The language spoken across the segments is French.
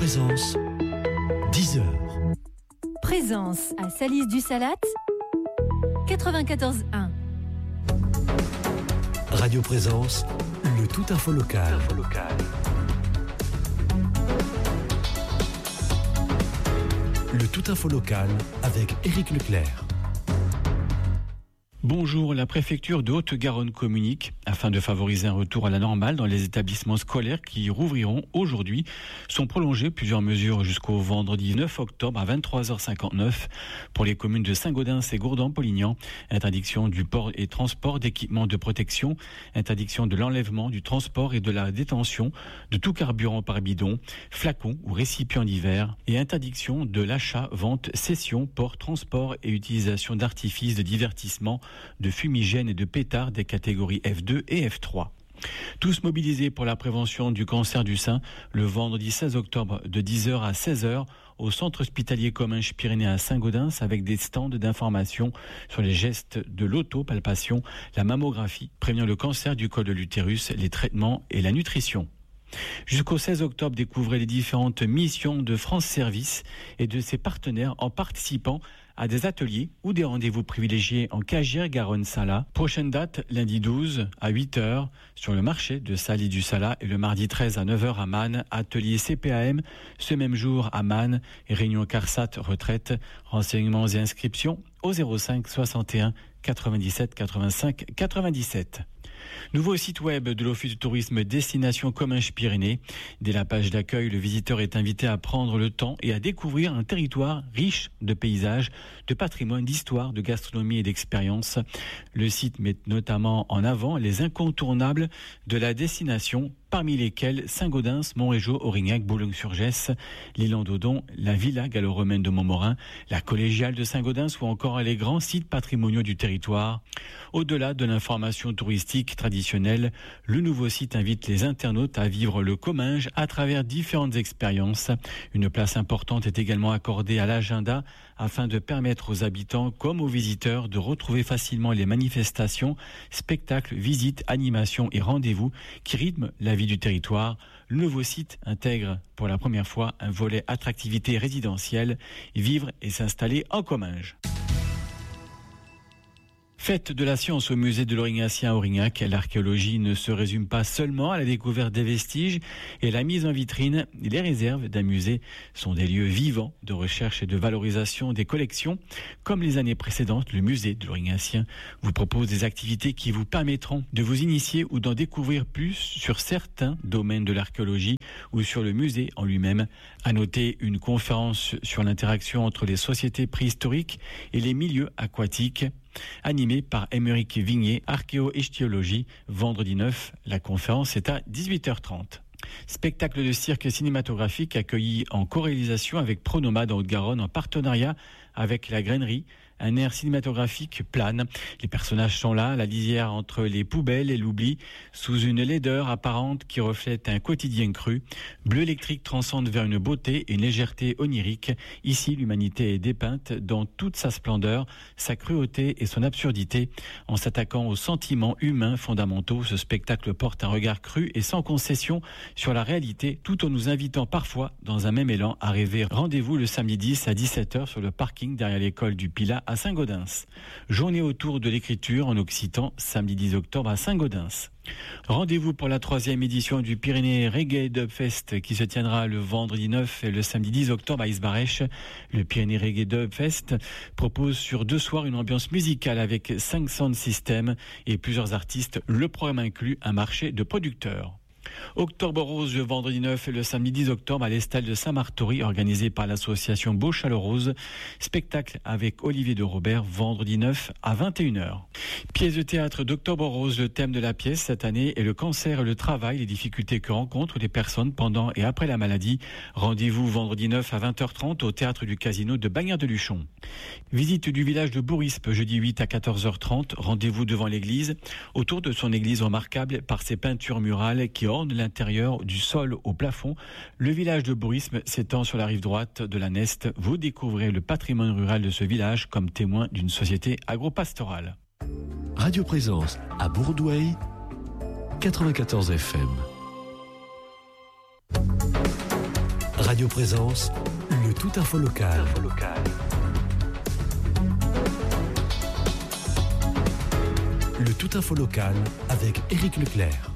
Présence, 10h. Présence à Salis du Salat, 94.1. Radio Présence, le tout info local. Le tout info local avec Éric Leclerc. Bonjour, la préfecture de Haute-Garonne communique afin de favoriser un retour à la normale dans les établissements scolaires qui rouvriront aujourd'hui. Sont prolongées plusieurs mesures jusqu'au vendredi 9 octobre à 23h59 pour les communes de Saint-Gaudens et Gourdan-Polignan. Interdiction du port et transport d'équipements de protection, interdiction de l'enlèvement, du transport et de la détention de tout carburant par bidon, flacon ou récipient divers et interdiction de l'achat, vente, cession, port, transport et utilisation d'artifices de divertissement, de fumigènes et de pétards des catégories F2 et F3. Tous mobilisés pour la prévention du cancer du sein le vendredi 16 octobre de 10h à 16h au centre hospitalier Comminges-Pyrénées à Saint-Gaudens avec des stands d'information sur les gestes de l'autopalpation, la mammographie, prévenir le cancer du col de l'utérus, les traitements et la nutrition. Jusqu'au 16 octobre, découvrez les différentes missions de France Service et de ses partenaires en participant à des ateliers ou des rendez-vous privilégiés en Cagières-Garonne-Sala. Prochaine date, lundi 12 à 8h sur le marché de Salis du Salat et le mardi 13 à 9h à Man, atelier CPAM, ce même jour à Man et réunion CARSAT retraite, renseignements et inscriptions au 05 61 97 85 97. Nouveau site web de l'Office du tourisme Destination Comminges-Pyrénées. Dès la page d'accueil, le visiteur est invité à prendre le temps et à découvrir un territoire riche de paysages, de patrimoine, d'histoire, de gastronomie et d'expérience. Le site met notamment en avant les incontournables de la destination, parmi lesquels Saint-Gaudens, Montrégeau, Aurignac, Boulogne-sur-Gesse, l'île d'Odon, la villa gallo-romaine de Montmorin, la collégiale de Saint-Gaudens ou encore les grands sites patrimoniaux du territoire. Au-delà de l'information touristique traditionnelle, le nouveau site invite les internautes à vivre le Comminges à travers différentes expériences. Une place importante est également accordée à l'agenda afin de permettre aux habitants comme aux visiteurs de retrouver facilement les manifestations, spectacles, visites, animations et rendez-vous qui rythment la vie du territoire. Le nouveau site intègre pour la première fois un volet attractivité résidentielle, vivre et s'installer en Comminges. Fête de la science au musée de l'Aurignacien à Aurignac. L'archéologie ne se résume pas seulement à la découverte des vestiges et la mise en vitrine. Les réserves d'un musée sont des lieux vivants de recherche et de valorisation des collections. Comme les années précédentes, le musée de l'Aurignacien vous propose des activités qui vous permettront de vous initier ou d'en découvrir plus sur certains domaines de l'archéologie ou sur le musée en lui-même. À noter une conférence sur l'interaction entre les sociétés préhistoriques et les milieux aquatiques, animé par Émeric Vignier, archéo-ichthyologie, vendredi 9. La conférence est à 18h30. Spectacle de cirque cinématographique accueilli en co-réalisation avec Pronomade en Haute-Garonne en partenariat avec la Grainerie. Un air cinématographique plane. Les personnages sont là, la lisière entre les poubelles et l'oubli, sous une laideur apparente qui reflète un quotidien cru. Bleu électrique transcende vers une beauté et une légèreté onirique. Ici, l'humanité est dépeinte dans toute sa splendeur, sa cruauté et son absurdité. En s'attaquant aux sentiments humains fondamentaux, ce spectacle porte un regard cru et sans concession sur la réalité, tout en nous invitant parfois, dans un même élan, à rêver. Rendez-vous le samedi 10 à 17h sur le parking derrière l'école du Pilat à Saint-Gaudens. Journée autour de l'écriture en occitan, samedi 10 octobre à Saint-Gaudens. Rendez-vous pour la 3e édition du Pyrénées Reggae Dub Fest qui se tiendra le vendredi 9 et le samedi 10 octobre à Isbarèche. Le Pyrénées Reggae Dub Fest propose sur 2 soirs une ambiance musicale avec 5 sound systems et plusieurs artistes. Le programme inclut un marché de producteurs. Octobre Rose le vendredi 9 et le samedi 10 octobre à l'Estelle de Saint-Martory, organisé par l'association Beauchal Rose. Spectacle avec Olivier de Robert, vendredi 9 à 21h. Pièce de théâtre d'Octobre Rose, le thème de la pièce cette année est le cancer et le travail, les difficultés que rencontrent les personnes pendant et après la maladie. Rendez-vous vendredi 9 à 20h30 au théâtre du Casino de Bagnères-de-Luchon. Visite du village de Bourrispe, jeudi 8 à 14h30. Rendez-vous devant l'église, autour de son église remarquable par ses peintures murales qui ornent l'intérieur du sol au plafond. Le village de Bourrispe s'étend sur la rive droite de la Neste. Vous découvrez le patrimoine rural de ce village comme témoin d'une société agro-pastorale. Radio Présence à Bourdoueil, 94 FM. Radio Présence, le tout info local. Le tout info local avec Éric Leclerc.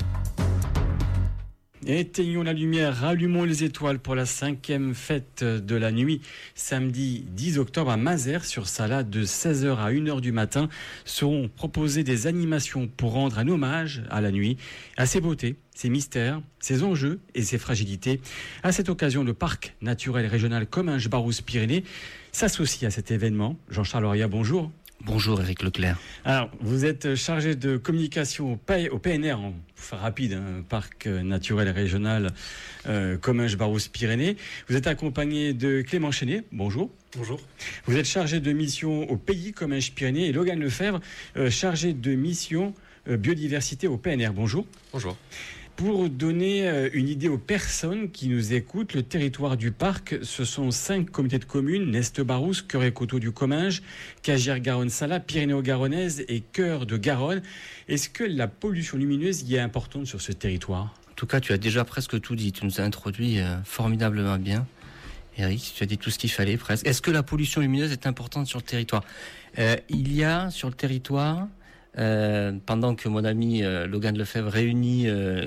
Éteignons la lumière, rallumons les étoiles pour la 5e fête de la nuit. Samedi 10 octobre à Mazères-sur-Salat, de 16h à 1h du matin, seront proposées des animations pour rendre un hommage à la nuit, à ses beautés, ses mystères, ses enjeux et ses fragilités. À cette occasion, le parc naturel régional Comminges-Barousse-Pyrénées s'associe à cet événement. Jean-Charles Auria, bonjour. Bonjour Éric Leclerc. Alors, vous êtes chargé de communication au PNR, pour faire rapide, Parc naturel régional Comminges-Barousse-Pyrénées. Vous êtes accompagné de Clément Chenet. Bonjour. Bonjour. Vous êtes chargé de mission au pays Comminges-Pyrénées et Logan Lefebvre, chargé de mission biodiversité au PNR. Bonjour. Bonjour. Pour donner une idée aux personnes qui nous écoutent, le territoire du parc, ce sont 5 communautés de communes: Neste-Barousse, Cœur et Coteaux du Comminges, Cagières-Garonne-Salat, Pyrénées-Garonnaise et Cœur de Garonne. Est-ce que la pollution lumineuse y est importante sur ce territoire ? En tout cas, tu as déjà presque tout dit. Tu nous as introduit formidablement bien. Éric, tu as dit tout ce qu'il fallait presque. Est-ce que la pollution lumineuse est importante sur le territoire ? Il y a sur le territoire... pendant que mon ami Logan Lefebvre réunit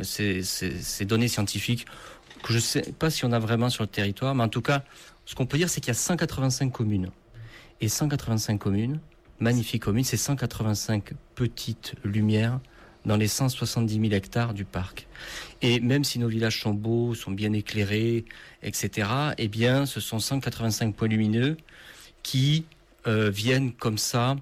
ces données scientifiques que je ne sais pas si on a vraiment sur le territoire, mais en tout cas, ce qu'on peut dire, c'est qu'il y a 185 communes. Et 185 communes, magnifiques communes, c'est 185 petites lumières dans les 170 000 hectares du parc. Et même si nos villages sont beaux, sont bien éclairés, etc., eh bien, ce sont 185 points lumineux qui viennent comme ça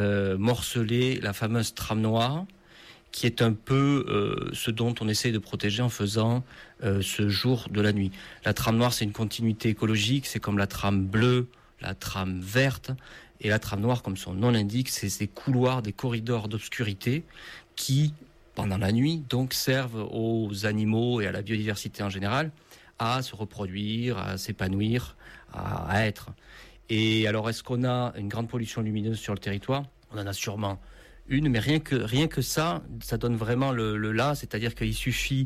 morceler la fameuse trame noire, qui est un peu ce dont on essaie de protéger en faisant ce jour de la nuit. La trame noire, c'est une continuité écologique, c'est comme la trame bleue, la trame verte, et la trame noire, comme son nom l'indique, c'est ces couloirs, des corridors d'obscurité qui, pendant la nuit, donc servent aux animaux et à la biodiversité en général à se reproduire, à s'épanouir, à être. Et alors, est-ce qu'on a une grande pollution lumineuse sur le territoire ? On en a sûrement une, mais rien que ça donne vraiment le là, c'est-à-dire qu'il suffit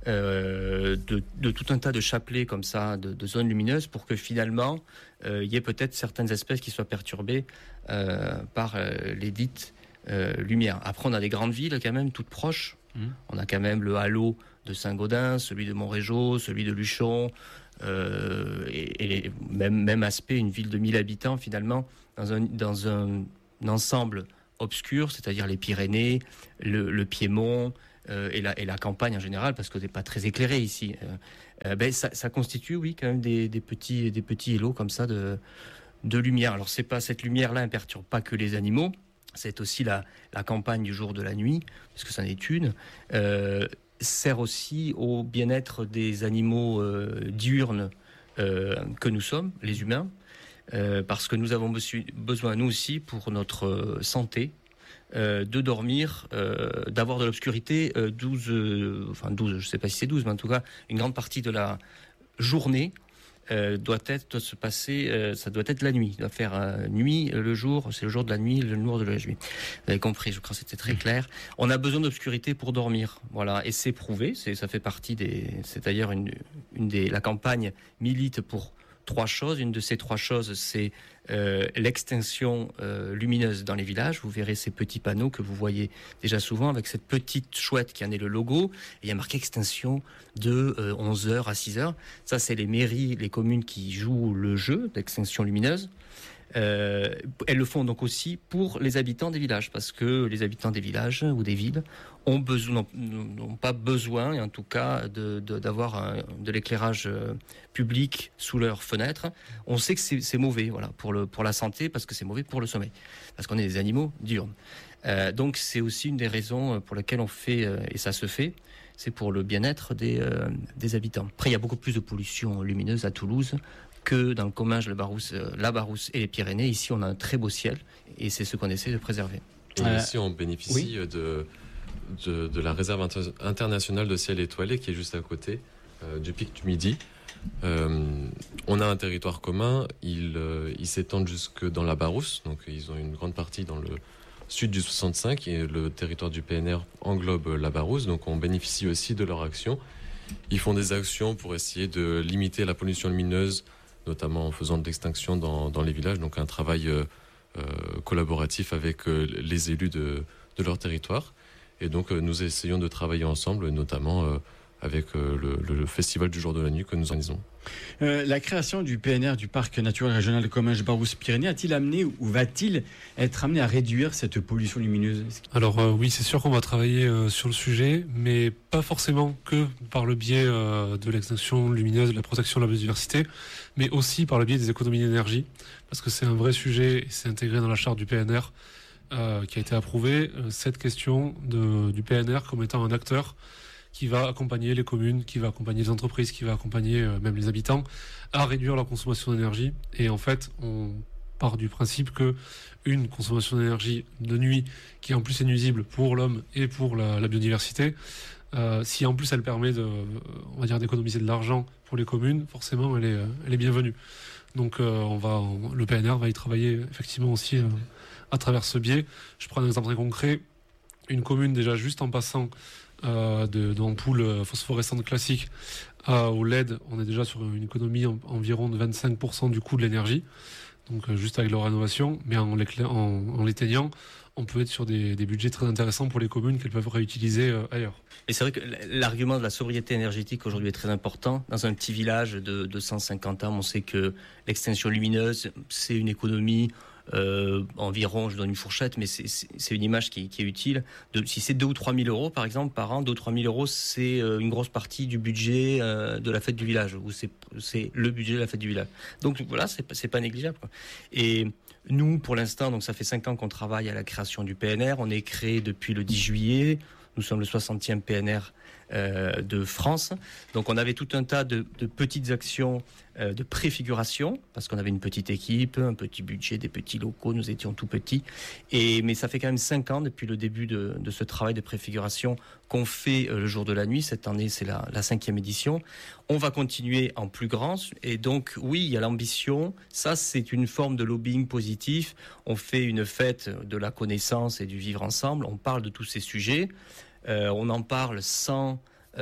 de tout un tas de chapelets comme ça, de zones lumineuses, pour que finalement, il y ait peut-être certaines espèces qui soient perturbées par les dites lumières. Après, on a des grandes villes quand même, toutes proches. On a quand même le halo de Saint-Gaudens, celui de Montrégeau, celui de Luchon, et même aspect, une ville de 1000 habitants finalement, dans un ensemble obscur, c'est-à-dire les Pyrénées, le Piémont et la campagne en général, parce que c'est pas très éclairé ici. Ça constitue, oui, quand même des petits îlots comme ça de lumière. Alors cette lumière-là ne perturbe pas que les animaux, c'est aussi la campagne du jour de la nuit, parce que ça en est une. Sert aussi au bien-être des animaux diurnes que nous sommes, les humains, parce que nous avons besoin, nous aussi, pour notre santé, de dormir, d'avoir de l'obscurité 12, je ne sais pas si c'est 12, mais en tout cas, une grande partie de la journée doit se passer, ça doit être la nuit, il doit faire nuit, le jour, c'est le jour de la nuit, le jour de la nuit. Vous avez compris, je crois que c'était très clair. On a besoin d'obscurité pour dormir, voilà, et c'est prouvé, ça fait partie c'est d'ailleurs la campagne milite pour 3 choses. Une de ces 3 choses, c'est l'extinction lumineuse dans les villages. Vous verrez ces petits panneaux que vous voyez déjà souvent avec cette petite chouette qui en est le logo. Et il y a marqué extinction de 11h à 6h. Ça, c'est les mairies, les communes qui jouent le jeu d'extinction lumineuse. Elles le font donc aussi pour les habitants des villages, parce que les habitants des villages ou des villes n'ont pas besoin, et en tout cas, d'avoir de l'éclairage public sous leurs fenêtres. On sait que c'est mauvais, voilà, pour la santé, parce que c'est mauvais pour le sommeil, parce qu'on est des animaux diurnes. Donc c'est aussi une des raisons pour lesquelles on fait, et ça se fait, c'est pour le bien-être des habitants. Après, il y a beaucoup plus de pollution lumineuse à Toulouse que dans le Comminges, la Barousse et les Pyrénées. Ici, on a un très beau ciel, et c'est ce qu'on essaie de préserver. Et ici, on bénéficie de la réserve internationale de ciel étoilé qui est juste à côté du pic du Midi. On a un territoire commun, ils s'étendent jusque dans la Barousse, donc ils ont une grande partie dans le sud du 65, et le territoire du PNR englobe la Barousse, donc on bénéficie aussi de leur action. Ils font des actions pour essayer de limiter la pollution lumineuse, notamment en faisant de l'extinction dans les villages, donc un travail collaboratif avec les élus de leur territoire. Et donc nous essayons de travailler ensemble, notamment avec le Festival du jour de la nuit que nous organisons. La création du PNR, du Parc naturel régional de Comminges-Barbouze-Pyrénées, a-t-il amené ou va-t-il être amené à réduire cette pollution lumineuse ? Alors oui, c'est sûr qu'on va travailler sur le sujet, mais pas forcément que par le biais de l'extinction lumineuse, de la protection de la biodiversité, mais aussi par le biais des économies d'énergie, parce que c'est un vrai sujet et c'est intégré dans la charte du PNR qui a été approuvée, cette question du PNR comme étant un acteur qui va accompagner les communes, qui va accompagner les entreprises, qui va accompagner même les habitants à réduire leur consommation d'énergie. Et en fait, on part du principe que une consommation d'énergie de nuit, qui en plus est nuisible pour l'homme et pour la biodiversité, si en plus elle permet on va dire d'économiser de l'argent pour les communes, forcément elle est bienvenue. Donc le PNR va y travailler effectivement aussi à travers ce biais. Je prends un exemple très concret. Une commune déjà juste en passant d'ampoules phosphorescentes classiques au LED, on est déjà sur une économie environ de 25% du coût de l'énergie, donc juste avec leur rénovation, mais en l'éteignant, on peut être sur des budgets très intéressants pour les communes qu'elles peuvent réutiliser ailleurs. Et c'est vrai que l'argument de la sobriété énergétique aujourd'hui est très important. Dans un petit village de 250 âmes, on sait que l'extinction lumineuse, c'est une économie environ, je donne une fourchette, mais c'est une image qui est utile. Si c'est 2 ou 3 000 euros, par exemple, par an, 2 ou 3 000 euros, c'est une grosse partie du budget de la fête du village, ou c'est le budget de la fête du village. Donc voilà, c'est pas négligeable, quoi. Et nous, pour l'instant, donc ça fait 5 ans qu'on travaille à la création du PNR. On est créé depuis le 10 juillet. Nous sommes le 60e PNR de France. Donc on avait tout un tas de petites actions de préfiguration, parce qu'on avait une petite équipe, un petit budget, des petits locaux, nous étions tout petits. Mais ça fait quand même 5 ans depuis le début de ce travail de préfiguration qu'on fait le jour de la nuit. Cette année, c'est la 5e édition. On va continuer en plus grand. Et donc, oui, il y a l'ambition. Ça, c'est une forme de lobbying positif. On fait une fête de la connaissance et du vivre ensemble. On parle de tous ces sujets. On en parle sans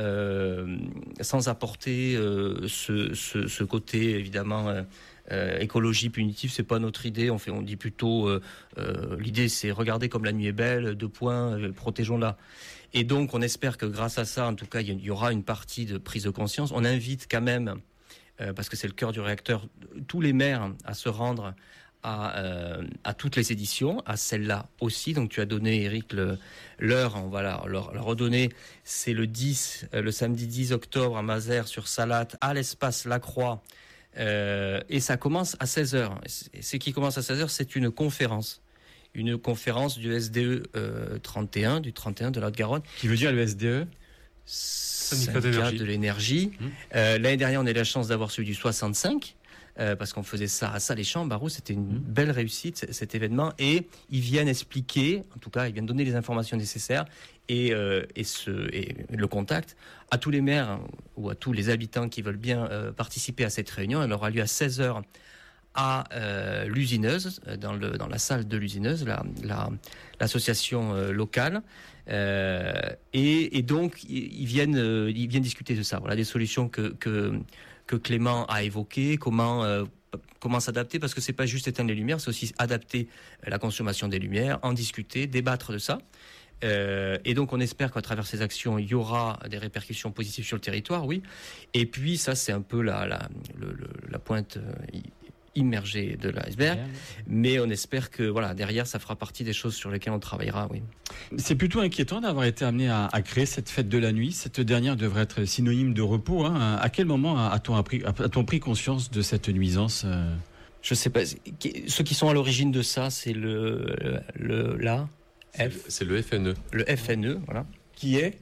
apporter ce côté évidemment écologie punitive. C'est pas notre idée. On dit plutôt l'idée, c'est regarder comme la nuit est belle. 2 points, protégeons-la. Et donc on espère que grâce à ça, en tout cas, il y aura une partie de prise de conscience. On invite quand même, parce que c'est le cœur du réacteur, tous les maires à se rendre à toutes les éditions, à celle-là aussi. Donc tu as donné, Eric, l'heure, on va leur redonner. C'est le samedi 10 octobre à Mazères sur Salatte, à l'espace Lacroix, et ça commence à 16h. Ce qui commence à 16h, c'est une conférence du SDE 31, du 31 de la Haute-Garonne. Qui veut dire le SDE ? Syndicat de l'énergie. L'année dernière, on a eu la chance d'avoir celui du 65. Parce qu'on faisait ça à Salé-Champs, Barou, c'était une belle réussite cet événement, et ils viennent expliquer, en tout cas ils viennent donner les informations nécessaires et le contact à tous les maires ou à tous les habitants qui veulent bien participer à cette réunion. Elle aura lieu à 16h à l'usineuse, dans la salle de l'usineuse, l'association locale, et donc ils viennent discuter de ça. Voilà des solutions que Clément a évoqué, comment s'adapter, parce que c'est pas juste éteindre les lumières, c'est aussi adapter la consommation des lumières, en discuter, débattre de ça. Et donc on espère qu'à travers ces actions, il y aura des répercussions positives sur le territoire, oui. Et puis ça, c'est un peu la pointe immergée de l'iceberg, mais on espère que derrière ça fera partie des choses sur lesquelles on travaillera, oui. C'est plutôt inquiétant d'avoir été amené à créer cette fête de la nuit. Cette dernière devrait être synonyme de repos, hein. À quel moment a-t-on pris conscience de cette nuisance ? Je sais pas. Ceux qui sont à l'origine de ça, c'est c'est le FNE. Le FNE, voilà. Qui est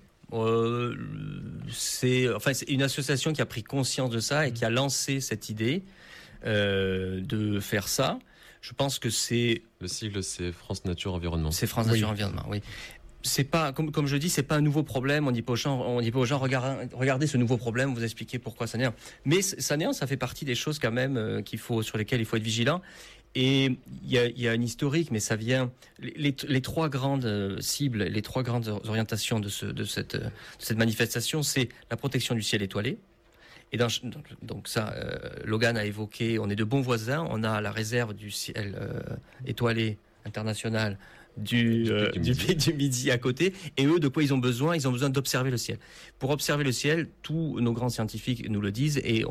c'est une association qui a pris conscience de ça et qui a lancé cette idée de faire ça. Je pense que c'est... Le sigle, c'est France Nature Environnement. C'est France Nature Environnement, oui. C'est pas, comme je dis, c'est pas un nouveau problème. On dit pas aux gens, regardez ce nouveau problème, vous expliquez pourquoi ça néant. Mais ça néant, ça fait partie des choses quand même sur lesquelles il faut être vigilant. Et il y a un historique, mais ça vient. Les trois grandes cibles, les trois grandes orientations de cette manifestation, c'est la protection du ciel étoilé. Et donc ça, Logan a évoqué, on est de bons voisins, on a la réserve du ciel étoilé international du pic du Midi à côté. Et eux, de quoi ils ont besoin? Ils ont besoin d'observer le ciel. Pour observer le ciel, tous nos grands scientifiques nous le disent, et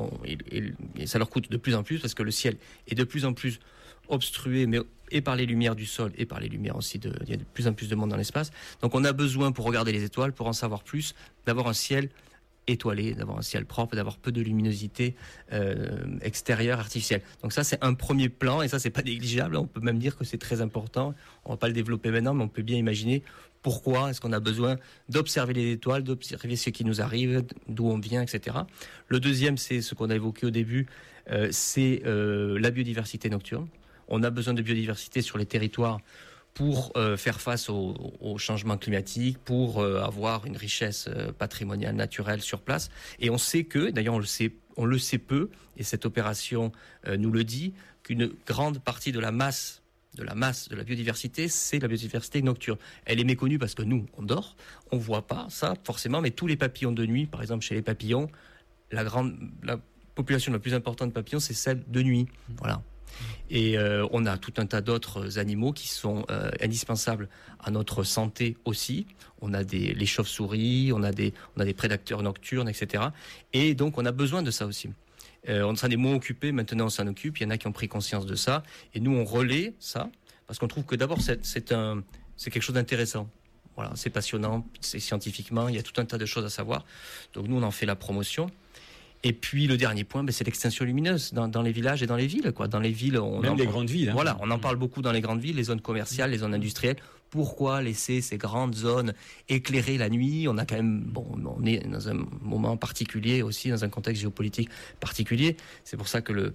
ça leur coûte de plus en plus, parce que le ciel est de plus en plus obstrué, mais et par les lumières du sol et par les lumières aussi il y a de plus en plus de monde dans l'espace. Donc on a besoin, pour regarder les étoiles, pour en savoir plus, d'avoir un ciel étoilé, d'avoir un ciel propre, d'avoir peu de luminosité extérieure artificielle. Donc ça, c'est un premier plan, et ça, c'est pas négligeable. On peut même dire que c'est très important. On va pas le développer maintenant, mais on peut bien imaginer pourquoi est-ce qu'on a besoin d'observer les étoiles, d'observer ce qui nous arrive, d'où on vient, etc. Le deuxième, c'est ce qu'on a évoqué au début, c'est la biodiversité nocturne. On a besoin de biodiversité sur les territoires pour faire face au changement climatique, pour avoir une richesse patrimoniale naturelle sur place. Et on sait que, d'ailleurs on le sait peu, et cette opération nous le dit, qu'une grande partie de la masse de la biodiversité, c'est la biodiversité nocturne. Elle est méconnue parce que nous, on dort, on voit pas ça forcément, mais tous les papillons de nuit, par exemple chez les papillons, la population la plus importante de papillons, c'est celle de nuit. Voilà. Et on a tout un tas d'autres animaux qui sont indispensables à notre santé aussi. On a les chauves-souris, on a des prédateurs nocturnes, etc. Et donc on a besoin de ça aussi. On s'en est moins occupé, maintenant on s'en occupe. Il y en a qui ont pris conscience de ça. Et nous on relaie ça parce qu'on trouve que d'abord c'est quelque chose d'intéressant. Voilà, c'est passionnant, c'est scientifiquement, il y a tout un tas de choses à savoir. Donc nous on en fait la promotion. Et puis le dernier point, c'est l'extinction lumineuse dans les villages et dans les villes, quoi. Dans les villes, les grandes villes. Hein. Voilà, on en parle beaucoup dans les grandes villes, les zones commerciales, les zones industrielles. Pourquoi laisser ces grandes zones éclairées la nuit? On a quand même, on est dans un moment particulier aussi, dans un contexte géopolitique particulier. C'est pour ça que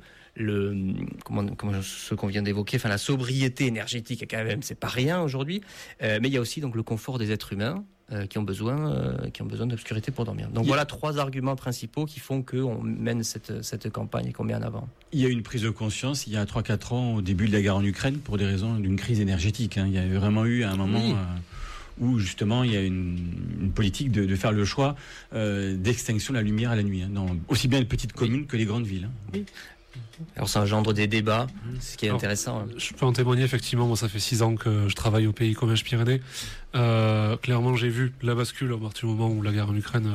ce qu'on vient d'évoquer, la sobriété énergétique, quand même, c'est pas rien aujourd'hui. Mais il y a aussi donc le confort des êtres humains. Qui ont besoin d'obscurité pour dormir. Donc voilà 3 arguments principaux qui font qu'on mène cette campagne et qu'on met en avant. Il y a eu une prise de conscience il y a 3-4 ans au début de la guerre en Ukraine pour des raisons d'une crise énergétique. Hein. Il y a vraiment eu un moment où justement il y a une politique de faire le choix d'extinction de la lumière à la nuit, hein, dans aussi bien les petites communes que les grandes villes. Hein. Oui. Alors ça engendre des débats, ce qui est intéressant. Je peux en témoigner, effectivement. Moi, ça fait 6 ans que je travaille au Pays Comminges-Pyrénées. Clairement, j'ai vu la bascule à partir du moment où la guerre en Ukraine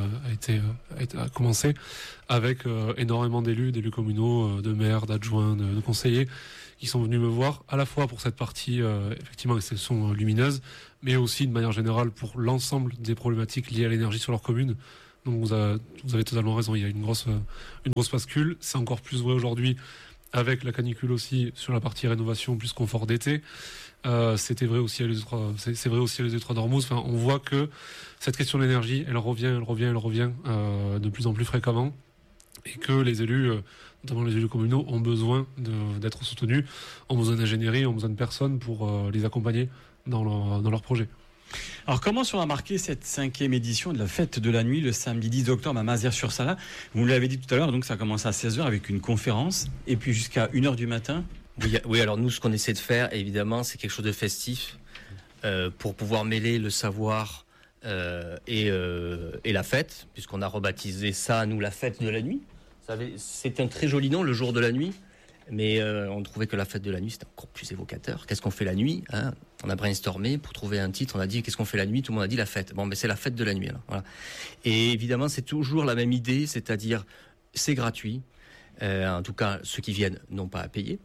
a commencé, avec énormément d'élus communaux, de maires, d'adjoints, de conseillers, qui sont venus me voir, à la fois pour cette partie, effectivement, extinction lumineuse, mais aussi, de manière générale, pour l'ensemble des problématiques liées à l'énergie sur leur commune. Donc vous avez totalement raison, il y a une grosse bascule. C'est encore plus vrai aujourd'hui avec la canicule aussi sur la partie rénovation plus confort d'été. C'était vrai aussi à c'est vrai aussi à l'UZ3 d'Ormuz. Enfin, on voit que cette question de l'énergie, elle revient de plus en plus fréquemment, et que les élus, notamment les élus communaux, ont besoin d'être soutenus, ont besoin d'ingénierie, ont besoin de personnes pour les accompagner dans leur projet. Alors comment sera marquée cette 5e édition de la fête de la nuit le samedi 10 octobre à Mazières-sur-Sala? Vous l'avez dit tout à l'heure, donc ça commence à 16h avec une conférence et puis jusqu'à 1h du matin. Oui, alors nous ce qu'on essaie de faire évidemment c'est quelque chose de festif pour pouvoir mêler le savoir et la fête, puisqu'on a rebaptisé ça nous la fête de la nuit. C'est un très joli nom, le jour de la nuit. Mais on trouvait que la fête de la nuit, c'était encore plus évocateur. Qu'est-ce qu'on fait la nuit, hein? On a brainstormé pour trouver un titre. On a dit, qu'est-ce qu'on fait la nuit? Tout le monde a dit la fête. Bon, mais c'est la fête de la nuit. Alors, voilà. Et évidemment, c'est toujours la même idée, c'est-à-dire, c'est gratuit. En tout cas, ceux qui viennent n'ont pas à payer.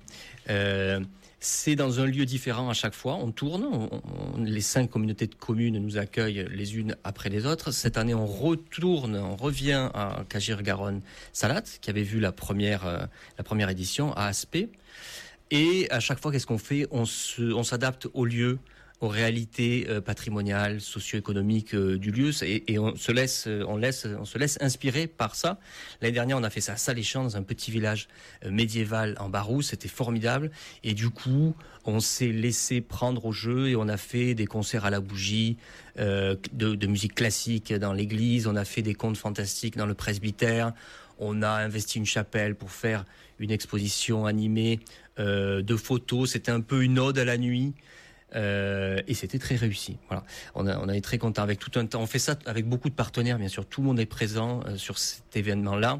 C'est dans un lieu différent à chaque fois. On tourne. Les 5 communautés de communes nous accueillent les unes après les autres. Cette année, on revient à Cagir-Garonne-Salat, qui avait vu la première édition à Aspet. Et à chaque fois, qu'est-ce qu'on fait? On s'adapte au lieu, aux réalités patrimoniales, socio-économiques du lieu, et on se laisse inspirer par ça. L'année dernière, on a fait ça à Saléchamps, dans un petit village médiéval en Barousse. C'était formidable. Et du coup, on s'est laissé prendre au jeu et on a fait des concerts à la bougie, de musique classique dans l'église. On a fait des contes fantastiques dans le presbytère. On a investi une chapelle pour faire une exposition animée de photos. C'était un peu une ode à la nuit. Et c'était très réussi. Voilà. On a été très content avec tout un temps. On fait ça avec beaucoup de partenaires, bien sûr. Tout le monde est présent sur cet événement-là.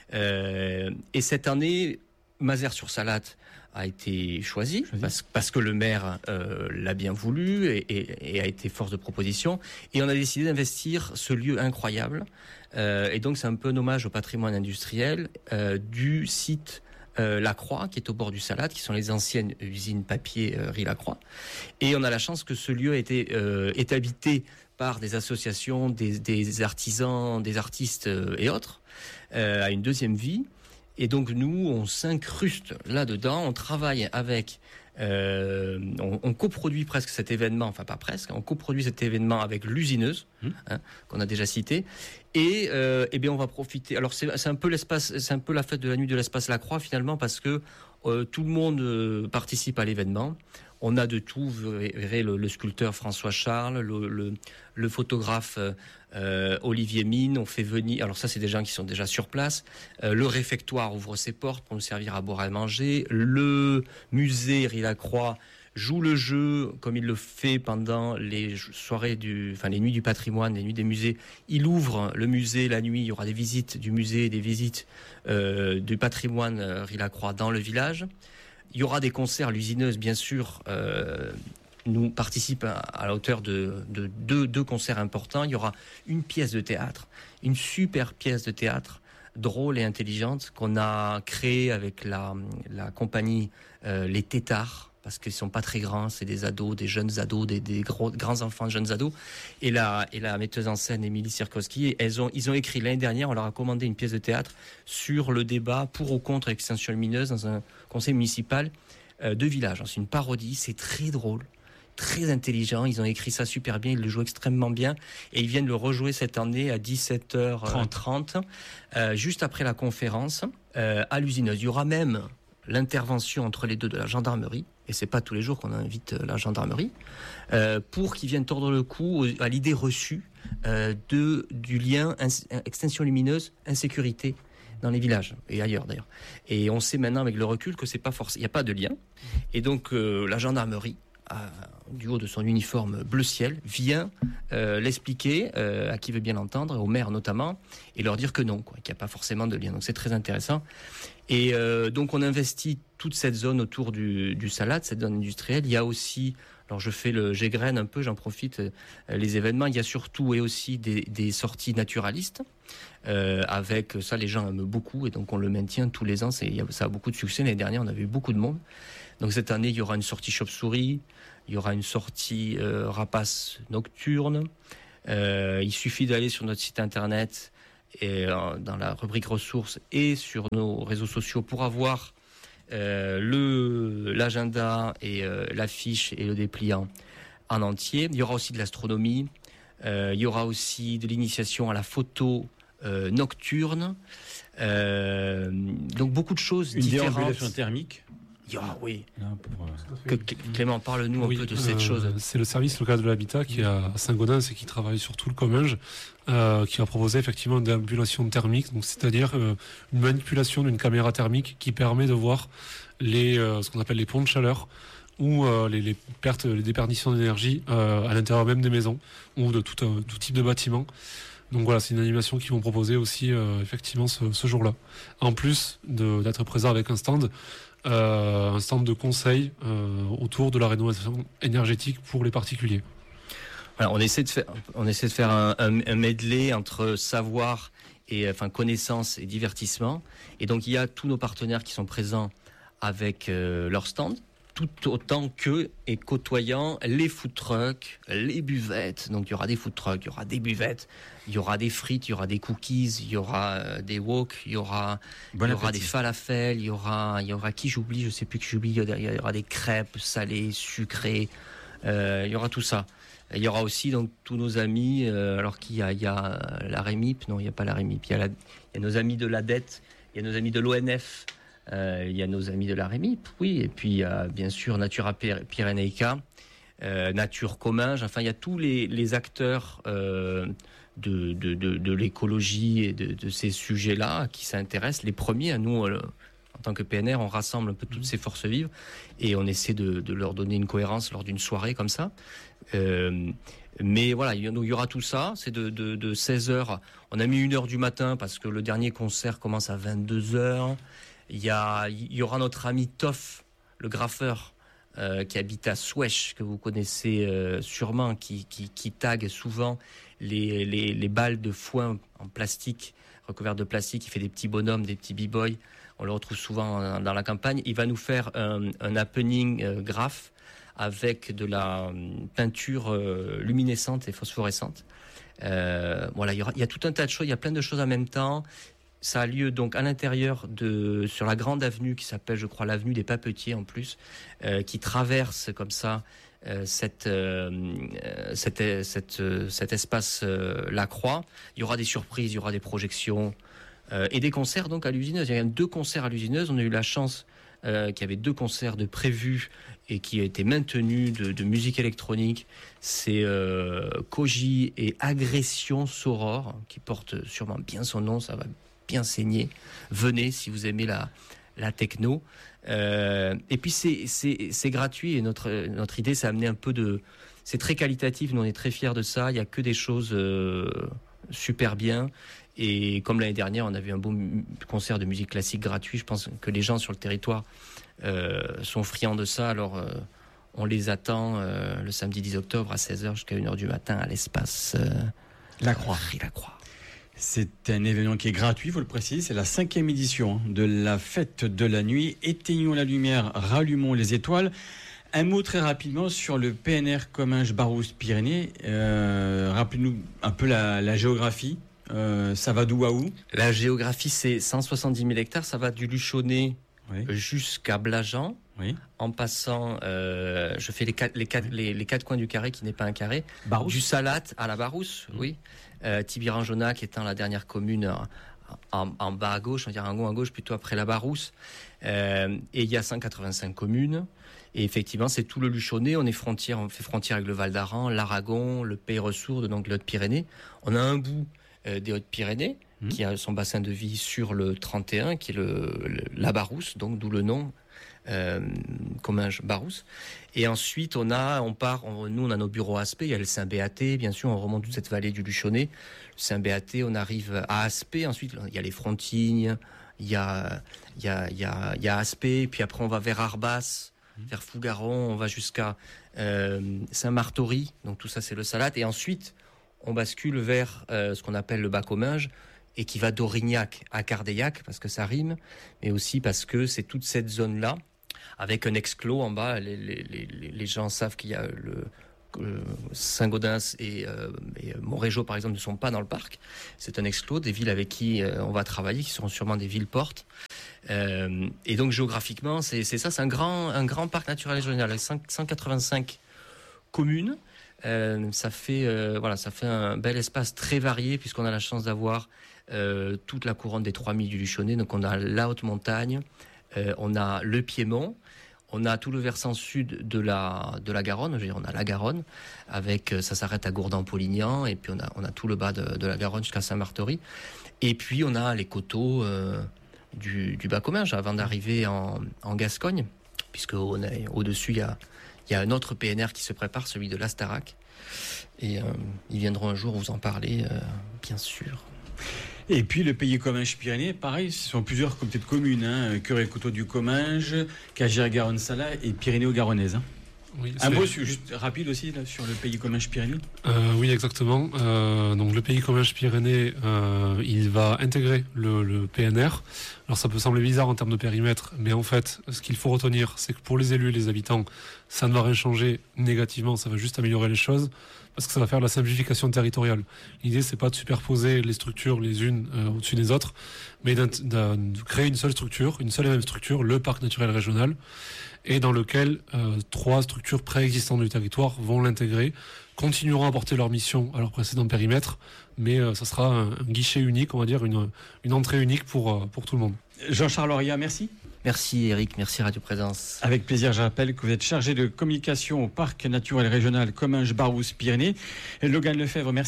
Et cette année, Mazères-sur-Salatte a été choisi parce que le maire l'a bien voulu et a été force de proposition. Et on a décidé d'investir ce lieu incroyable. Et donc c'est un peu un hommage au patrimoine industriel du site Lacroix, qui est au bord du Salatte, qui sont les anciennes usines papier Riz Lacroix. Et on a la chance que ce lieu est habité par des associations, des artisans, des artistes et autres, à une deuxième vie. Et donc nous, on s'incruste là-dedans, on travaille avec... on coproduit presque cet événement, enfin pas presque, on coproduit cet événement avec l'usineuse, qu'on a déjà cité, et bien on va profiter. Alors c'est un peu l'espace, c'est un peu la fête de la nuit de l'espace Lacroix finalement, parce que tout le monde participe à l'événement. On a de tout, vous verrez le sculpteur François Charles, le photographe Olivier Mine, on fait venir, alors ça c'est des gens qui sont déjà sur place, le réfectoire ouvre ses portes pour nous servir à boire et à manger, le musée Riz Lacroix joue le jeu comme il le fait pendant les soirées les nuits du patrimoine, les nuits des musées. Il ouvre le musée la nuit, il y aura des visites du musée, des visites du patrimoine Riz Lacroix dans le village. Il y aura des concerts, l'usineuse bien sûr nous participe à la hauteur de deux concerts importants. Il y aura une pièce de théâtre, une super pièce de théâtre drôle et intelligente qu'on a créée avec la compagnie Les Tétards, parce qu'ils sont pas très grands, c'est des ados, des jeunes ados, des grands enfants de jeunes ados. Et la metteuse en scène, Émilie Sirkowski, ils ont écrit l'année dernière, on leur a commandé une pièce de théâtre sur le débat pour ou contre l'extinction lumineuse dans un conseil municipal de village. C'est une parodie, c'est très drôle, très intelligent. Ils ont écrit ça super bien, ils le jouent extrêmement bien. Et ils viennent le rejouer cette année à 17h30, juste après la conférence à l'usineuse. Il y aura même l'intervention entre les deux de la gendarmerie, et c'est pas tous les jours qu'on invite la gendarmerie, pour qu'ils viennent tordre le cou à l'idée reçue du lien extinction lumineuse, insécurité dans les villages et ailleurs d'ailleurs. Et on sait maintenant avec le recul que c'est pas forcément, il n'y a pas de lien. Et donc la gendarmerie, du haut de son uniforme bleu ciel, vient l'expliquer à qui veut bien l'entendre, aux maires notamment, et leur dire que non, qu'il n'y a pas forcément de lien. Donc c'est très intéressant. Et donc on investit toute cette zone autour du Salatte, cette zone industrielle. Il y a aussi, alors j'égrène un peu, j'en profite, les événements. Il y a surtout et aussi des sorties naturalistes. Avec ça, les gens aiment beaucoup, et donc on le maintient tous les ans. Ça a beaucoup de succès. L'année dernière, on avait eu beaucoup de monde. Donc cette année, il y aura une sortie chauve-souris, il y aura une sortie rapace nocturne. Il suffit d'aller sur notre site internet et dans la rubrique ressources et sur nos réseaux sociaux pour avoir l'agenda et l'affiche et le dépliant en entier. Il y aura aussi de l'astronomie, il y aura aussi de l'initiation à la photo nocturne, donc beaucoup de choses différentes. Une déambulation thermique. Oui. Clément, parle-nous un peu de cette chose. C'est le service local de l'habitat qui est à Saint-Gaudens et qui travaille sur tout le Comminges, qui a proposé effectivement une déambulation thermique, donc c'est-à-dire une manipulation d'une caméra thermique qui permet de voir ce qu'on appelle les ponts de chaleur ou les pertes, les déperditions d'énergie à l'intérieur même des maisons ou de tout type de bâtiment. Donc voilà, c'est une animation qu'ils vont proposer aussi effectivement ce jour-là. En plus d'être présent avec un stand de conseil autour de la rénovation énergétique pour les particuliers. Voilà, on essaie de faire un medley entre savoir et connaissance et divertissement. Et donc il y a tous nos partenaires qui sont présents avec leur stand, tout autant que et côtoyant les food trucks, les buvettes. Donc il y aura des food trucks, il y aura des buvettes, il y aura des frites, il y aura des cookies, il y aura des wok, il y aura des falafels, il y aura qui j'oublie, je sais plus qui j'oublie, il y aura des crêpes salées, sucrées, il y aura tout ça. Il y aura aussi donc tous nos amis, alors qu'il y a la REMIP, non il n'y a pas la REMIP, il y a nos amis de l'ADET, il y a nos amis de l'ONF, il y a nos amis de la REMIP, oui, et puis il y a bien sûr Natura Pyrénéica, Nature Comminges, enfin il y a tous les acteurs de l'écologie et de ces sujets-là qui s'intéressent. Les premiers à nous, en tant que PNR, on rassemble un peu toutes ces forces vives et on essaie de leur donner une cohérence lors d'une soirée comme ça. Mais voilà, il y aura tout ça. C'est de 16h. On a mis 1h du matin parce que le dernier concert commence à 22h. Il y aura notre ami Toff, le graffeur, qui habite à Souèche, que vous connaissez sûrement, qui tague souvent les balles de foin en plastique, recouvertes de plastique. Il fait des petits bonhommes, des petits b-boys. On le retrouve souvent dans la campagne. Il va nous faire un happening graphe avec de la peinture luminescente et phosphorescente. Voilà, il y a tout un tas de choses. Il y a plein de choses en même temps. Ça a lieu donc à l'intérieur sur la grande avenue qui s'appelle, je crois, l'avenue des Papetiers en plus, qui traverse comme ça cet espace La Croix. Il y aura des surprises, il y aura des projections et des concerts donc à l'Usineuse. Il y a 2 concerts à l'Usineuse. On a eu la chance qu'il y avait 2 concerts de prévus et qui a été maintenu de musique électronique. C'est Koji et Agression Soror, qui porte sûrement bien son nom, ça va bien saigner. Venez si vous aimez la techno. Et puis c'est gratuit et notre idée, c'est amener un peu de... C'est très qualitatif, nous on est très fiers de ça, il n'y a que des choses super bien. Et comme l'année dernière, on avait un beau concert de musique classique gratuit, je pense que les gens sur le territoire sont friands de ça, alors on les attend le samedi 10 octobre à 16h jusqu'à 1h du matin à l'espace La Croix. La Croix. C'est un événement qui est gratuit, il faut le préciser. C'est la 5e édition de la fête de la nuit. Éteignons la lumière, rallumons les étoiles. Un mot très rapidement sur le PNR Comminges-Barousse-Pyrénées. Rappelez-nous un peu la géographie. Ça va d'où à où? La géographie, c'est 170 000 hectares. Ça va du Luchonnet jusqu'à Blajan. Oui. En passant, je fais les quatre coins du carré qui n'est pas un carré. Barousse. Du Salat à la Barousse, oui. Tibiranjonac étant la dernière commune en bas à gauche, on va dire en haut à gauche, plutôt après la Barousse. Et il y a 185 communes. Et effectivement, c'est tout le Luchonnet. On fait frontière avec le Val d'Aran, l'Aragon, le Pays Ressourdes, donc les Hautes-Pyrénées. On a un bout des Hautes-Pyrénées qui a son bassin de vie sur le 31, qui est la Barousse, donc d'où le nom. Comminges-Barousse. Et ensuite, nous, on a nos bureaux à Aspet, il y a le Saint-Béaté, bien sûr, on remonte toute cette vallée du Luchonnet. Le Saint-Béaté, on arrive à Aspet, ensuite, il y a les Frontignes, il y a Aspet, puis après, on va vers Arbas, vers Fougaron, on va jusqu'à Saint-Martory, donc tout ça, c'est le Salat. Et ensuite, on bascule vers ce qu'on appelle le Bas-Comminges, et qui va d'Aurignac à Cardeillac, parce que ça rime, mais aussi parce que c'est toute cette zone-là, avec un exclos en bas. Les gens savent qu'il y a Saint-Gaudens et Montrégeau, par exemple, ne sont pas dans le parc. C'est un exclos, des villes avec qui on va travailler, qui seront sûrement des villes portes. Et donc, géographiquement, c'est ça, c'est un grand parc naturel régional, avec 185 communes. Ça fait un bel espace très varié, puisqu'on a la chance d'avoir toute la couronne des 3000 du Luchonnet. Donc on a la haute montagne, on a le Piémont, on a tout le versant sud de la Garonne. Je veux dire, on a la Garonne, avec ça s'arrête à Gourdin-Polignan, et puis on a tout le bas de la Garonne jusqu'à Saint-Martory. Et puis on a les coteaux du Bas-Comminges avant d'arriver en Gascogne, puisque au-dessus il y a un autre PNR qui se prépare, celui de l'Astarac. Et ils viendront un jour vous en parler, bien sûr. Et puis le Pays Comminges-Pyrénées, pareil, ce sont plusieurs comités de communes, Cœur et Couteau du Comminges, Cagières-Garonne-Sala et Pyrénées-Garonnaise. Oui, un mot juste rapide aussi là, sur le Pays Comminges-Pyrénées. Oui, exactement. Donc le Pays Comminges-Pyrénées, il va intégrer le PNR. Alors ça peut sembler bizarre en termes de périmètre, mais en fait, ce qu'il faut retenir, c'est que pour les élus et les habitants, ça ne va rien changer négativement, ça va juste améliorer les choses, parce que ça va faire de la simplification territoriale. L'idée, c'est pas de superposer les structures les unes au-dessus des autres, mais de créer une seule structure, une seule et même structure, le parc naturel régional, et dans lequel 3 structures préexistantes du territoire vont l'intégrer, continueront à porter leur mission à leur précédent périmètre, mais ça sera un guichet unique, on va dire, une entrée unique pour tout le monde. Jean-Charles Auria, merci. Merci Eric, merci Radio Présence. Avec plaisir, je rappelle que vous êtes chargé de communication au Parc naturel régional Comminges-Barousse-Pyrénées. Logan Lefebvre, merci.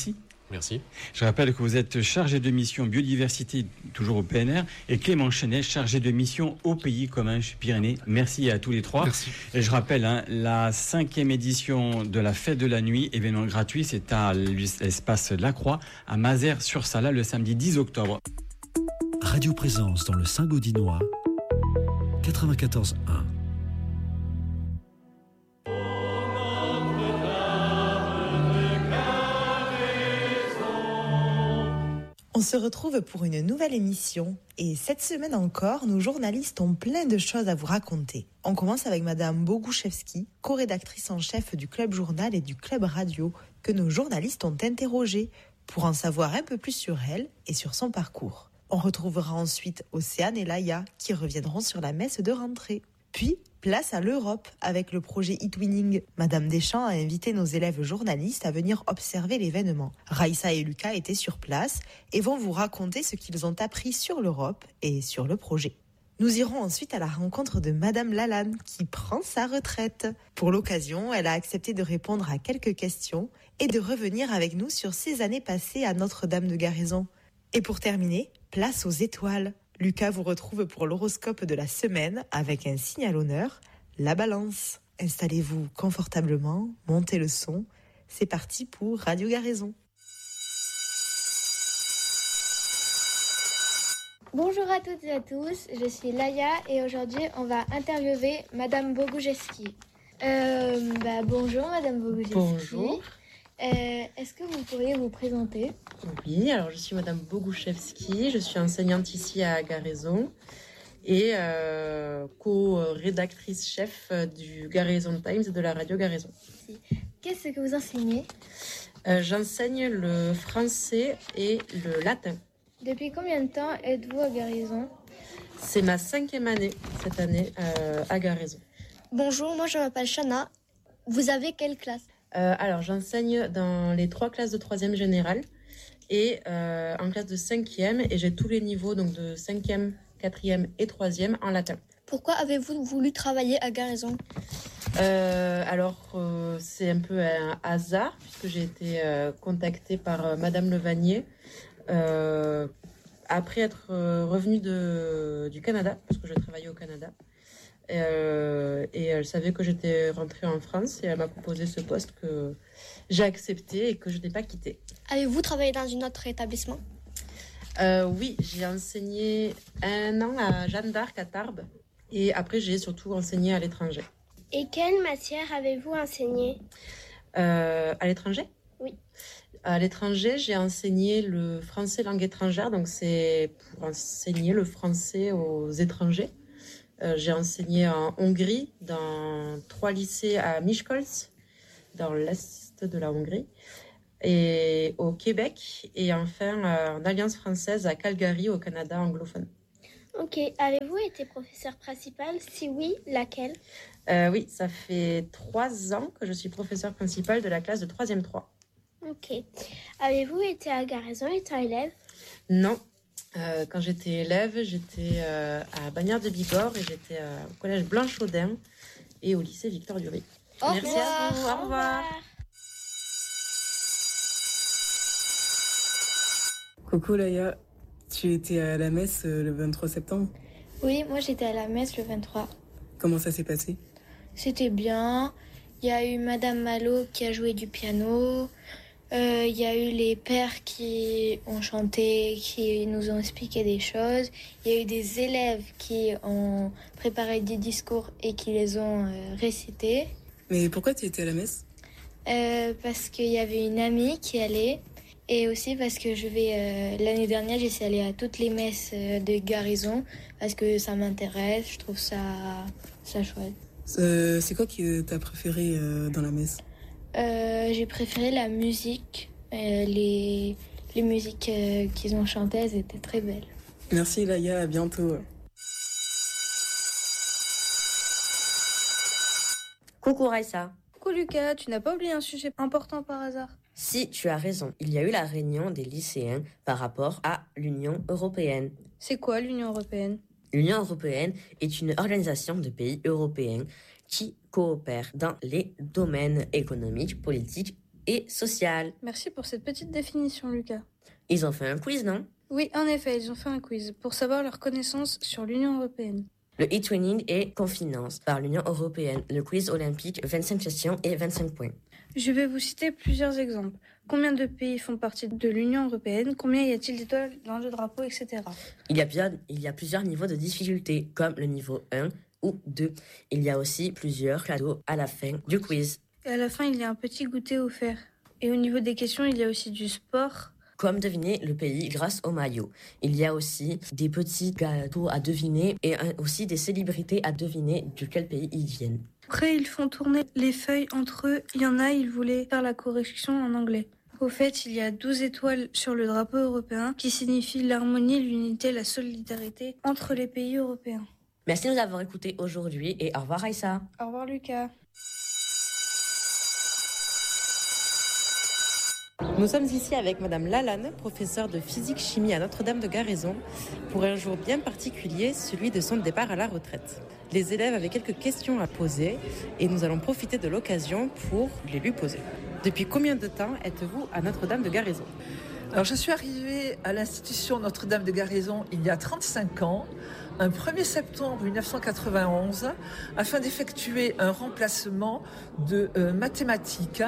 Merci. Je rappelle que vous êtes chargé de mission biodiversité, toujours au PNR, et Clément Chenet, chargé de mission au Pays commun Pyrénées. Merci à tous les trois. Merci. Et je rappelle, la 5e édition de la Fête de la Nuit, événement gratuit, c'est à l'espace La Croix, à Mazères-sur-Sala, le samedi 10 octobre. Radio Présence dans le Saint-Gaudinois, 94.1. On se retrouve pour une nouvelle émission et cette semaine encore, nos journalistes ont plein de choses à vous raconter. On commence avec Madame Boguszewski, co-rédactrice en chef du Club Journal et du Club Radio, que nos journalistes ont interrogée pour en savoir un peu plus sur elle et sur son parcours. On retrouvera ensuite Océane et Laïa qui reviendront sur la messe de rentrée. Puis, place à l'Europe avec le projet eTwinning. Madame Deschamps a invité nos élèves journalistes à venir observer l'événement. Raïssa et Lucas étaient sur place et vont vous raconter ce qu'ils ont appris sur l'Europe et sur le projet. Nous irons ensuite à la rencontre de Madame Lalanne qui prend sa retraite. Pour l'occasion, elle a accepté de répondre à quelques questions et de revenir avec nous sur ses années passées à Notre-Dame de Garaison. Et pour terminer, place aux étoiles. Lucas vous retrouve pour l'horoscope de la semaine avec un signe à l'honneur, la balance. Installez-vous confortablement, montez le son. C'est parti pour Radio Garaison. Bonjour à toutes et à tous, je suis Laïa et aujourd'hui on va interviewer Madame Boguszewski. Bonjour Madame Boguszewski. Bonjour. Est-ce que vous pourriez vous présenter ? Oui, alors je suis Madame Boguszewski, je suis enseignante ici à Garaison et co-rédactrice chef du Garaison Times et de la radio Garaison. Qu'est-ce que vous enseignez ? J'enseigne le français et le latin. Depuis combien de temps êtes-vous à Garaison ? C'est ma 5e année cette année à Garaison. Bonjour, moi je m'appelle Shana. Vous avez quelle classe ? Alors j'enseigne dans les 3 classes de 3e générale et en classe de 5e et j'ai tous les niveaux donc de 5e, 4e et 3e en latin. Pourquoi avez-vous voulu travailler à Garaison ? C'est un peu un hasard puisque j'ai été contactée par Madame Levanier après être revenue du Canada, parce que je travaillais au Canada. Et elle savait que j'étais rentrée en France et elle m'a proposé ce poste que j'ai accepté et que je n'ai pas quitté. Avez-vous travaillé dans un autre établissement ? Oui, j'ai enseigné 1 an à Jeanne d'Arc à Tarbes et après j'ai surtout enseigné à l'étranger. Et quelle matière avez-vous enseigné ? À l'étranger ? Oui. À l'étranger, j'ai enseigné le français langue étrangère, donc c'est pour enseigner le français aux étrangers. J'ai enseigné en Hongrie, dans 3 lycées à Miskolc, dans l'est de la Hongrie, et au Québec, et enfin en Alliance française à Calgary, au Canada anglophone. Ok, avez-vous été professeur principal ? Si oui, laquelle ? Oui, ça fait 3 ans que je suis professeur principal de la classe de 3e 3. Ok. Avez-vous été à Garaison étant élève ? Non. Quand j'étais élève, j'étais à Bagnères de Bigorre et j'étais au collège Blanchaudin et au lycée Victor Duruy. Merci à vous. Au revoir. Coucou Laïa, tu étais à la messe le 23 septembre ? Oui, moi j'étais à la messe le 23. Comment ça s'est passé ? C'était bien. Il y a eu Madame Malo qui a joué du piano. Il y a eu les pères qui ont chanté, qui nous ont expliqué des choses. Il y a eu des élèves qui ont préparé des discours et qui les ont récités. Mais pourquoi tu étais à la messe ? Parce qu'il y avait une amie qui allait. Et aussi parce que l'année dernière, j'ai essayé d'aller à toutes les messes de Garaison parce que ça m'intéresse, je trouve ça chouette. C'est quoi que t'as préféré dans la messe ? J'ai préféré la musique. Les musiques qu'ils ont chantées, elles étaient très belles. Merci Laïa, à bientôt. Coucou Raïssa. Coucou Lucas, tu n'as pas oublié un sujet important par hasard ? Si, tu as raison. Il y a eu la réunion des lycéens par rapport à l'Union européenne. C'est quoi l'Union européenne ? L'Union européenne est une organisation de pays européens qui coopèrent dans les domaines économiques, politiques et sociale. Merci pour cette petite définition, Lucas. Ils ont fait un quiz, non? Oui, en effet, ils ont fait un quiz pour savoir leurs connaissances sur l'Union européenne. Le e-twinning est cofinancé par l'Union européenne. Le quiz olympique, 25 questions et 25 points. Je vais vous citer plusieurs exemples. Combien de pays font partie de l'Union européenne? Combien y a-t-il d'étoiles dans le drapeau, etc. Il y a plusieurs niveaux de difficulté, comme le niveau 1 ou 2. Il y a aussi plusieurs cadeaux à la fin du quiz. Et à la fin, il y a un petit goûter offert. Et au niveau des questions, il y a aussi du sport. Comme deviner le pays grâce au maillot. Il y a aussi des petits gâteaux à deviner et aussi des célébrités à deviner de quel pays ils viennent. Après, ils font tourner les feuilles entre eux. Il y en a, ils voulaient faire la correction en anglais. Au fait, il y a 12 étoiles sur le drapeau européen qui signifient l'harmonie, l'unité, la solidarité entre les pays européens. Merci de nous avoir écoutés aujourd'hui et au revoir Aïssa. Au revoir Lucas. Nous sommes ici avec Madame Lalanne, professeure de physique-chimie à Notre-Dame de Garaison, pour un jour bien particulier, celui de son départ à la retraite. Les élèves avaient quelques questions à poser et nous allons profiter de l'occasion pour les lui poser. Depuis combien de temps êtes-vous à Notre-Dame de Garaison? Alors, je suis arrivée à l'institution Notre-Dame de Garaison il y a 35 ans, un 1er septembre 1991, afin d'effectuer un remplacement de mathématiques.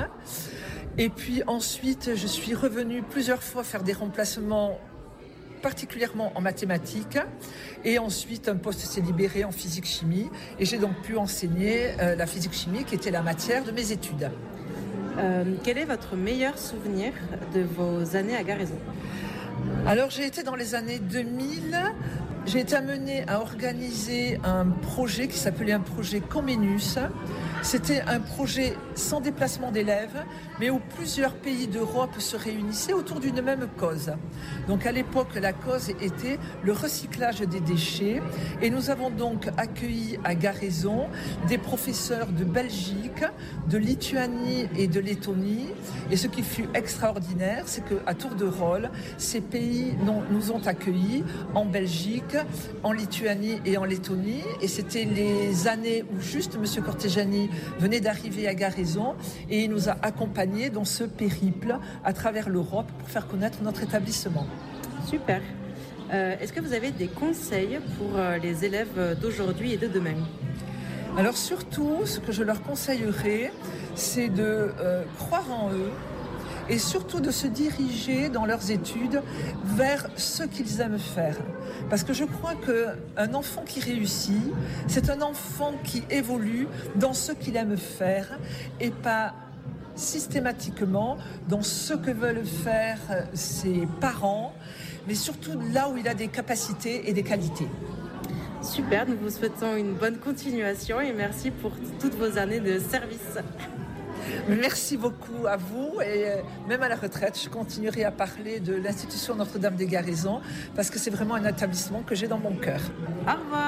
Et puis ensuite, je suis revenue plusieurs fois faire des remplacements, particulièrement en mathématiques. Et ensuite, un poste s'est libéré en physique-chimie. Et j'ai donc pu enseigner la physique-chimie, qui était la matière de mes études. Quel est votre meilleur souvenir de vos années à Garaison? Alors, j'ai été dans les années 2000. J'ai été amenée à organiser un projet qui s'appelait un projet Comenius. C'était un projet sans déplacement d'élèves, mais où plusieurs pays d'Europe se réunissaient autour d'une même cause. Donc à l'époque, la cause était le recyclage des déchets. Et nous avons donc accueilli à Garaison des professeurs de Belgique, de Lituanie et de Lettonie. Et ce qui fut extraordinaire, c'est qu'à tour de rôle, ces pays nous ont accueillis en Belgique, en Lituanie et en Lettonie. Et c'était les années où juste M. Cortegiani venait d'arriver à Garaison et il nous a accompagnés dans ce périple à travers l'Europe pour faire connaître notre établissement. Super. Est-ce que vous avez des conseils pour les élèves d'aujourd'hui et de demain? Alors surtout, ce que je leur conseillerais, c'est de croire en eux, et surtout de se diriger dans leurs études vers ce qu'ils aiment faire. Parce que je crois qu'un enfant qui réussit, c'est un enfant qui évolue dans ce qu'il aime faire et pas systématiquement dans ce que veulent faire ses parents, mais surtout là où il a des capacités et des qualités. Super, nous vous souhaitons une bonne continuation et merci pour toutes vos années de service. Merci beaucoup à vous et même à la retraite, je continuerai à parler de l'institution Notre-Dame de Garaison parce que c'est vraiment un établissement que j'ai dans mon cœur. Au revoir.